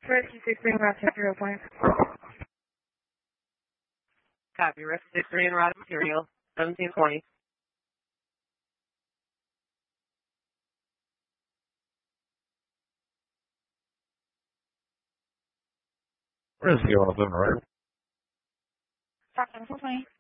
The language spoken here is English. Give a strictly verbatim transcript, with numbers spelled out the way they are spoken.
Rescue six three, Route zero point. Copy. Rescue six three and Route Material, seventeen twenty. Rescue on the right. seventeen twenty.